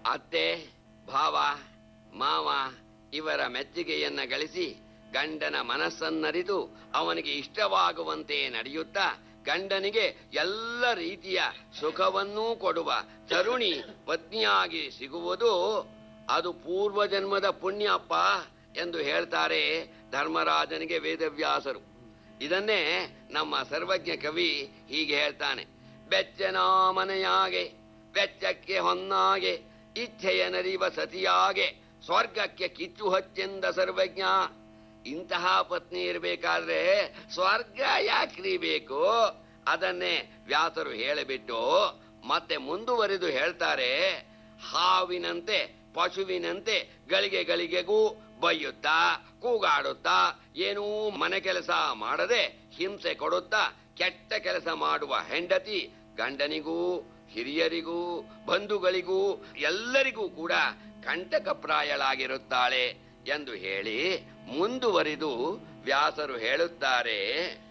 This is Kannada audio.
ಅತ್ತೆ, ಭಾವ, ಮಾವ ಇವರ ಮೆಚ್ಚುಗೆಯನ್ನ ಗಳಿಸಿ ಗಂಡನ ಮನಸ್ಸನ್ನರಿತು ಅವನಿಗೆ ಇಷ್ಟವಾಗುವಂತೆ ನಡೆಯುತ್ತಾ ಗಂಡನಿಗೆ ಎಲ್ಲ ರೀತಿಯ ಸುಖವನ್ನೂ ಕೊಡುವ ತರುಣಿ ಪತ್ನಿಯಾಗಿ ಸಿಗುವುದು ಅದು ಪೂರ್ವಜನ್ಮದ ಪುಣ್ಯಪ್ಪ ಎಂದು ಹೇಳ್ತಾರೆ ಧರ್ಮರಾಜನಿಗೆ ವೇದವ್ಯಾಸರು. ಇದನ್ನೇ ನಮ್ಮ ಸರ್ವಜ್ಞ ಕವಿ ಹೀಗೆ ಹೇಳ್ತಾನೆ: ಬೆಚ್ಚನ ಮನೆಯಾಗೆ ಬೆಚ್ಚಕ್ಕೆ ಹೊನ್ನಾಗೆ ಇಚ್ಛೆಯ ನರಿವ ಸತಿಯಾಗೆ ಸ್ವರ್ಗಕ್ಕೆ ಕಿಚ್ಚು ಹಚ್ಚೆಂದ ಸರ್ವಜ್ಞ. ಇಂತಹ ಪತ್ನಿ ಇರಬೇಕಾದ್ರೆ ಸ್ವರ್ಗ ಯಾಕ್ರಿ ಬೇಕು? ಅದನ್ನೇ ವ್ಯಾಸರು ಹೇಳಿಬಿಟ್ಟು ಮತ್ತೆ ಮುಂದುವರಿದು ಹೇಳ್ತಾರೆ: ಹಾವಿನಂತೆ ಪಶುವಿನಂತೆ ಗಳಿಗೆ ಗಳಿಗೆಗೂ ಬೈಯುತ್ತಾ ಕೂಗಾಡುತ್ತಾ ಏನೂ ಮನೆ ಕೆಲಸ ಮಾಡದೆ ಹಿಂಸೆ ಕೊಡುತ್ತಾ ಕೆಟ್ಟ ಕೆಲಸ ಮಾಡುವ ಹೆಂಡತಿ ಗಂಡನಿಗೂ ಹಿರಿಯರಿಗೂ ಬಂಧುಗಳಿಗೂ ಎಲ್ಲರಿಗೂ ಕೂಡ ಕಂಟಕಪ್ರಾಯಳಾಗಿರುತ್ತಾಳೆ ಎಂದು ಹೇಳಿ ಮುಂದುವರಿದು ವ್ಯಾಸರು ಹೇಳುತ್ತಾರೆ: